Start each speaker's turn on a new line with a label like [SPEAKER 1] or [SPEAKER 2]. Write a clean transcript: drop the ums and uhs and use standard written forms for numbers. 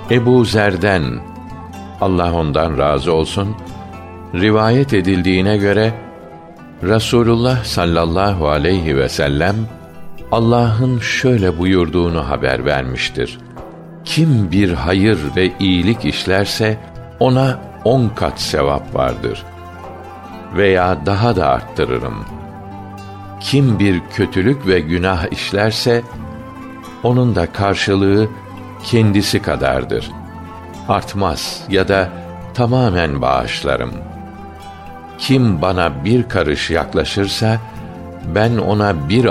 [SPEAKER 1] Ebu Zer'den, Allah ondan razı olsun, rivayet edildiğine göre Resulullah sallallahu aleyhi ve sellem Allah'ın şöyle buyurduğunu haber vermiştir: kim bir hayır ve iyilik işlerse ona 10 kat sevap vardır veya daha da arttırırım. Kim bir kötülük ve günah işlerse onun da karşılığı kendisi kadardır. Artmaz ya da tamamen bağışlarım. Kim bana bir karış yaklaşırsa ben ona bir